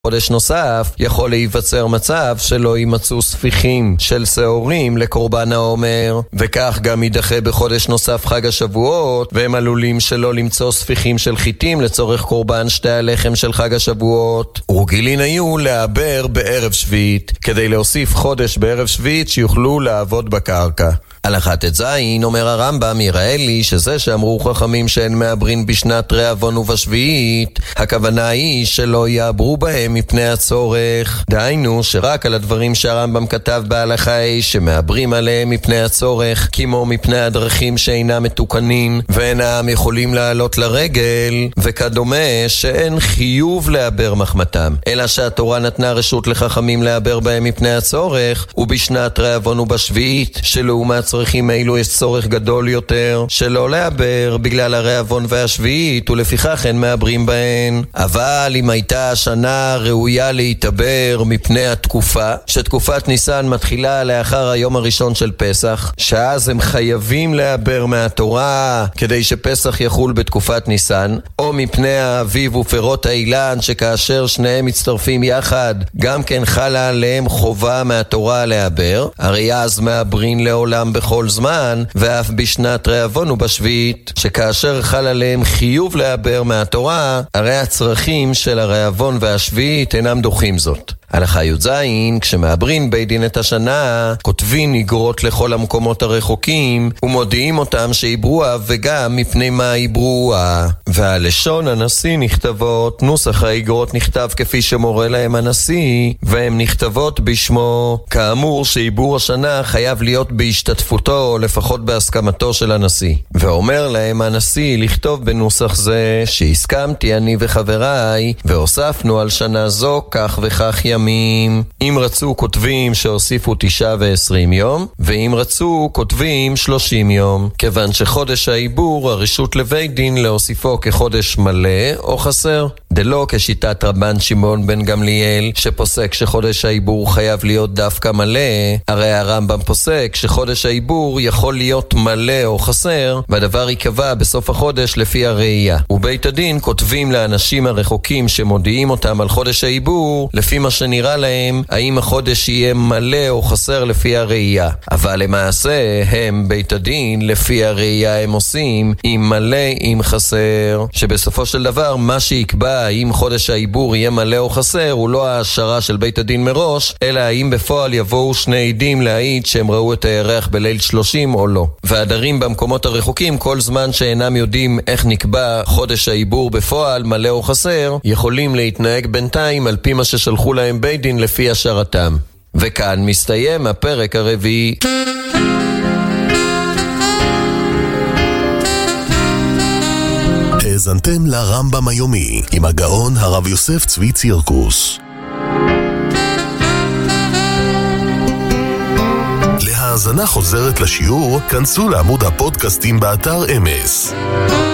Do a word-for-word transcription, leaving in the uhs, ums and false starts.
חודש נוסף יכול להיווצר מצב שלא יימצאו ספיחים של שעורים לקורבן העומר, וכך גם יידחה בחודש נוסף חג השבועות, והם עלולים שלא למצוא ספיחים של חיטים לצורך קורבן שתי הלחם של חג השבועות. ורגילים היו לעבר בערב שביעית, כדי להוסיף חודש בערב שביעית שיוכלו לעבוד בקרקע. הלכה ט"ז אומר הרמב"ם, יראה לי שזה שאמרו חכמים שאין מעברין בשנת רעבון ובשביעית, הכוונה היא שלא יעברו בהם מפני הצורך. דהיינו שרק על הדברים שהרמב"ם כתב בהלכה היא שמעברים עליהם מפני הצורך, כמו מפני הדרכים שאינם מתוקנים ואינם יכולים לעלות לרגל, וכדומה שאין חיוב לעבר מחמתם, אלא שהתורה נתנה רשות לחכמים לעבר בהם מפני הצורך, ובשנת רעבון ובשביעית שלעומת צרכים אילו יש צורך גדול יותר שלא לעבר בגלל הרעבון והשביעית, ולפיכך אין מעברים בהן. אבל אם הייתה השנה ראויה להתעבר מפני התקופה, שתקופת ניסן מתחילה לאחר היום הראשון של פסח, שאז הם חייבים לעבר מהתורה כדי שפסח יחול בתקופת ניסן, או מפני האביב ופירות האילן שכאשר שניהם מצטרפים יחד גם כן חלה עליהם חובה מהתורה לעבר, הרי אז מעברין לעולם בכל זמן, ואף בשנת רעבון ובשביעית, שכאשר חל עליהם חיוב לעבר מהתורה, הרי הצרכים של הרעבון והשביעית אינם דוחים זאת. הלכה י"ז, כשמעברין בית דין את השנה, כותבים איגרות לכל המקומות הרחוקים, ומודיעים אותם שעברוה וגם מפני מה עברוה. והלשון הנשיא נכתבות, נוסח האיגרות נכתב כפי שמורה להם הנשיא, והם נכתבות בשמו. כאמור שעיבור השנה חייב להיות בהשתתפותו, לפחות בהסכמתו של הנשיא. ואומר להם הנשיא לכתוב בנוסח זה, שהסכמתי אני וחבריי, והוספנו על שנה זו כך וכך ימים. אם רצו כותבים שהוסיפו תשעה ועשרים יום, ואם רצו כותבים שלושים יום, כיוון שחודש העיבור הרשות לבית דין להוסיפו כחודש מלא או חסר. דלא כשיטת רבן שמעון בן גמליאל שפוסק שחודש העיבור חייב להיות דווקא מלא, הרי הרמב"ם פוסק שחודש העיבור יכול להיות מלא או חסר, והדבר יקבע בסוף החודש לפי הראייה. ובית הדין כותבים לאנשים הרחוקים שמודיעים אותם על חודש העיבור לפי מה שנראה להם, האם החודש יהיה מלא או חסר לפי הראייה. אבל למעשה הם בית הדין לפי הראייה הם עושים עם מלא עם חסר, שבסופו של דבר מה שיקבע האם חודש העיבור יהיה מלא או חסר הוא לא ההשערה של בית הדין מראש, אלא האם בפועל יבואו שני עדים להעיד שהם ראו את הירח בליל שלושים או לא. והדרים במקומות הרחוקים כל זמן שאינם יודעים איך נקבע חודש העיבור בפועל מלא או חסר, יכולים להתנהג בינתיים על פי מה ששלחו להם בית דין לפי השערתם. וכאן מסתיים הפרק הרביעי. האזנתם לרמב"ם היומי עם הגאון הרב יוסף צבי צירקוס. להאזנה חוזרת לשיעור, כנסו לעמוד הפודקאסטים באתר אמס.